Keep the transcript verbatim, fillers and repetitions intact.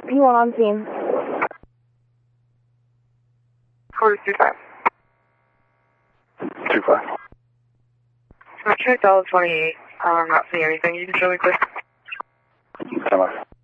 P one on scene. Quarter two five. Two five. I'm check Dallas twenty-eight. I'm not seeing anything. You can show me, please. Come on.